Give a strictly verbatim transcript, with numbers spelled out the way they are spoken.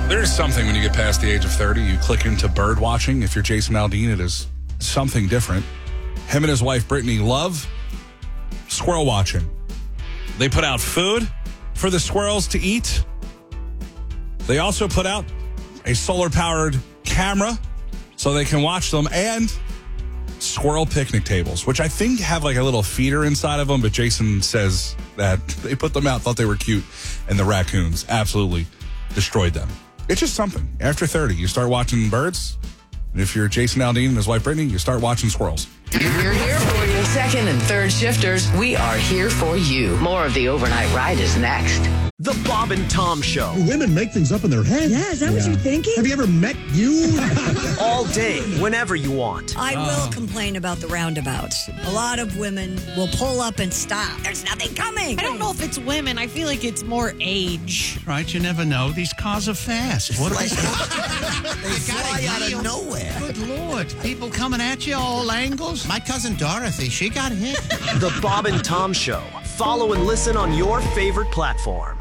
There is something when you get past the age of thirty, you click into bird watching. If you're Jason Aldean, it is something different. Him and his wife, Brittany, love squirrel watching. They put out food for the squirrels to eat. They also put out a solar-powered camera so they can watch them, and squirrel picnic tables, which I think have like a little feeder inside of them, but Jason says that they put them out, thought they were cute, and the raccoons absolutely destroyed them. It's just something. After thirty, you start watching birds, and if you're Jason Aldean and his wife Brittany, you start watching squirrels. We're here for you. Second and third shifters, we are here for you. More of the Overnight Ride is next. The Bob and Tom Show. Women make things up in their head. Yeah, is that yeah. what you're thinking? Have you ever met you? All day, whenever you want. I oh. will complain about the roundabouts. A lot of women will pull up and stop. There's nothing coming. I don't know if it's women. I feel like it's more age. Right, you never know. These cars are fast. What like, they fly out of nowhere. Good Lord. People coming at you all angles. My cousin Dorothy, she got hit. The Bob and Tom Show. Follow and listen on your favorite platform.